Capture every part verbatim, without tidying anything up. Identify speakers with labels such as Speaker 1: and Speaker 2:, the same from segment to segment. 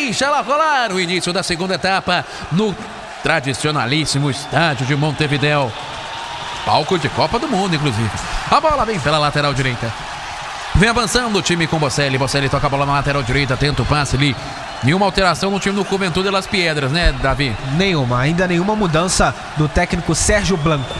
Speaker 1: Deixa ela rolar. O início da segunda etapa no tradicionalíssimo estádio de Montevidéu. Palco de Copa do Mundo, inclusive. A bola vem pela lateral direita. Vem avançando o time com Bocelli. Bocelli toca a bola na lateral direita, tenta o passe ali. Nenhuma alteração no time do Juventud de Las Piedras, né, Davi?
Speaker 2: Nenhuma, ainda nenhuma mudança do técnico Sérgio Blanco.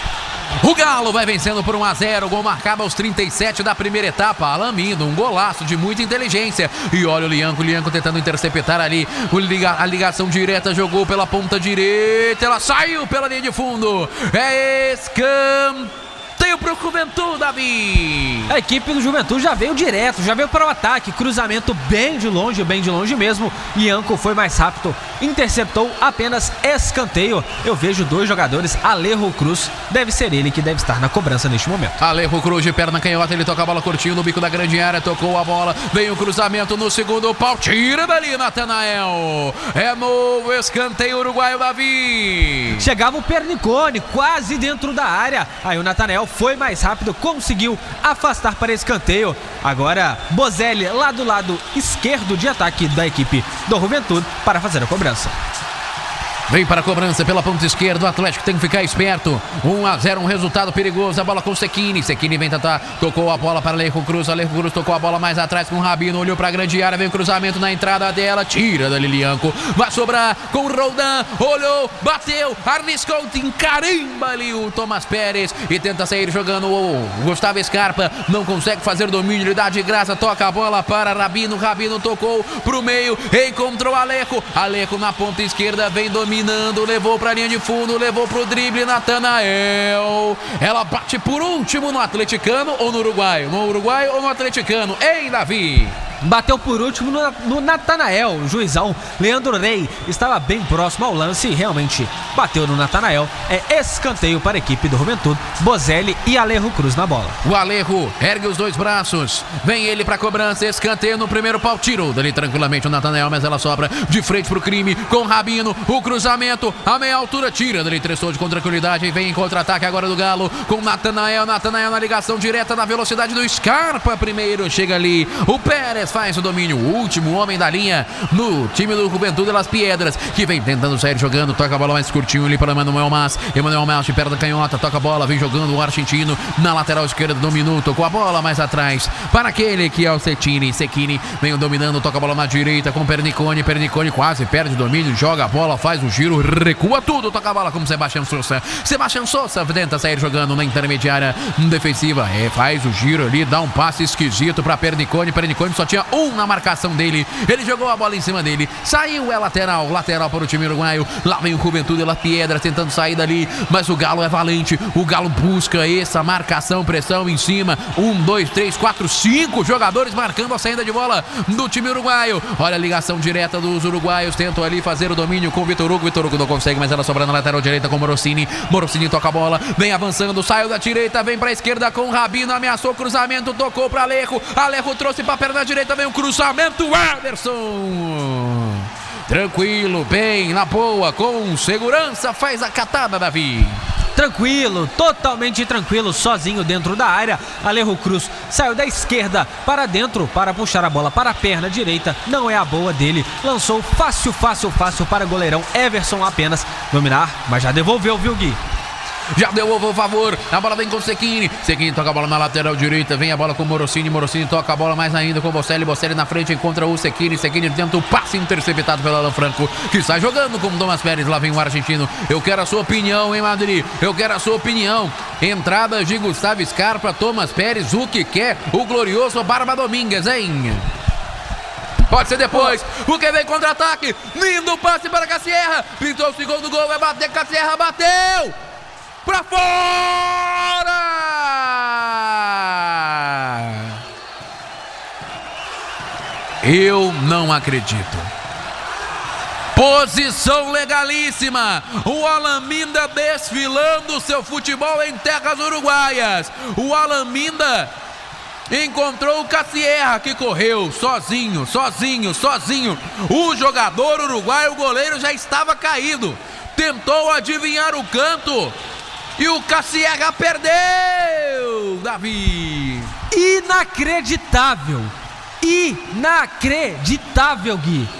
Speaker 1: O Galo vai vencendo por um a zero, gol marcado aos trinta e sete da primeira etapa. Alan Mindo, um golaço de muita inteligência. E olha o Lianco, o Lianco tentando interceptar ali. O liga, a ligação direta, jogou pela ponta direita, ela saiu pela linha de fundo. É escanteio pro Juventud, Davi.
Speaker 2: A equipe do Juventud já veio direto, já veio para o ataque. Cruzamento bem de longe, bem de longe mesmo. Lianco foi mais rápido, interceptou apenas escanteio. Eu vejo dois jogadores, Alejo Cruz, deve ser ele que deve estar na cobrança neste momento.
Speaker 1: Alejo Cruz de perna canhota, ele toca a bola curtinho no bico da grande área, tocou a bola, vem o cruzamento no segundo pau, tira dali Natanael. É novo escanteio uruguaio, Davi.
Speaker 2: Chegava o Pernicone, quase dentro da área. Aí o Natanael foi mais rápido, conseguiu afastar para escanteio. Agora Bocelli lá do lado esquerdo de ataque da equipe do Juventud para fazer a cobrança.
Speaker 1: Vem para a cobrança pela ponta esquerda, o Atlético tem que ficar esperto. um a zero, um resultado perigoso, a bola com o Sekini. Sekini vem tentar, tocou a bola para Alejo Cruz. Alejo Cruz tocou a bola mais atrás com o Rabino, olhou para a grande área, vem o cruzamento na entrada dela, tira da Lilianco. Vai sobrar com o Roldan, olhou, bateu, arriscou, encarimba ali o Thomas Pérez e tenta sair jogando o Gustavo Scarpa. Não consegue fazer domínio, ele dá de graça, toca a bola para Rabino. Rabino tocou pro meio, encontrou Alejo. Alejo na ponta esquerda, vem dominando. Levou pra linha de fundo, levou pro drible Natanael. Ela bate por último no atleticano ou no uruguaio? No uruguaio ou no atleticano? Hein, Davi?
Speaker 2: Bateu por último no, no Natanael. O juizão Leandro Rey estava bem próximo ao lance e realmente bateu no Natanael. É escanteio para a equipe do Juventud. Bocelli e Alejo Cruz na bola.
Speaker 1: O Alejo ergue os dois braços, vem ele para cobrança, escanteio no primeiro pau, tirou dali tranquilamente o Natanael, mas ela sobra de frente pro crime com Rabino. O cruzamento a meia altura, tira dali, trestou com tranquilidade e vem em contra-ataque agora do Galo com Natanael. Natanael na ligação direta na velocidade do Scarpa. Primeiro chega ali o Pérez, faz o domínio, o último homem da linha no time do Juventud de Las Piedras, que vem tentando sair jogando, toca a bola mais curtinho ali para Emanuel Mas. Emanuel Mas de perna canhota, toca a bola, vem jogando o argentino na lateral esquerda do minuto, com a bola mais atrás para aquele que é o Sekini. Sekini vem dominando, toca a bola na direita com Pernicone. Pernicone quase perde o domínio, joga a bola, faz o giro, recua tudo, toca a bola com Sebastião Sousa. Sebastião Sousa tenta sair jogando na intermediária defensiva, é, faz o giro ali, dá um passe esquisito para Pernicone. Pernicone só tinha um na marcação dele, ele jogou a bola em cima dele, saiu, é lateral, lateral para o time uruguaio. Lá vem o Juventud de Las Piedras tentando sair dali, mas o Galo é valente, o Galo busca essa marcação, pressão em cima, um, dois, três, quatro, cinco jogadores marcando a saída de bola do time uruguaio. Olha a ligação direta dos uruguaios, tentam ali fazer o domínio com o Vitor Hugo, Vitor Hugo não consegue, mas ela sobra na lateral direita com Morosini. Morosini toca a bola, vem avançando, saiu da direita, vem para a esquerda com o Rabino, ameaçou o cruzamento, tocou para Alejo, Alejo trouxe para a perna direita, vem o cruzamento, Anderson tranquilo, bem, na boa, com segurança, faz a catada, Davi.
Speaker 2: Tranquilo, totalmente tranquilo, sozinho dentro da área. Alejo Cruz saiu da esquerda para dentro para puxar a bola para a perna direita, não é a boa dele, lançou fácil, fácil, fácil para goleirão Everson apenas dominar, mas já devolveu, viu, Gui?
Speaker 1: Já deu o favor, a bola vem com o Sekini. Sekini toca a bola na lateral direita, vem a bola com o Morosini. Morosini toca a bola mais ainda com o Bocelli. Bocelli na frente encontra o Sekini. Sekini tenta o passe interceptado pelo Alan Franco, que sai jogando com o Thomas Pérez. Lá vem o argentino. Eu quero a sua opinião, hein, Madrid? Eu quero a sua opinião. Entradas de Gustavo Scarpa, Thomas Pérez, o que quer o glorioso Barba Domingues, hein? Pode ser depois, o que vem contra-ataque. Lindo passe para Cassierra. Pintou o segundo gol, vai bater, Cassierra bateu! Pra fora! Eu não acredito. Posição legalíssima. O Alan Minda desfilando seu futebol em terras uruguaias. O Alan Minda encontrou o Cassierra, que correu sozinho, sozinho, sozinho. O jogador uruguaio, o goleiro, já estava caído. Tentou adivinhar o canto e o Cassierra perdeu, Davi.
Speaker 2: Inacreditável. Inacreditável, Gui.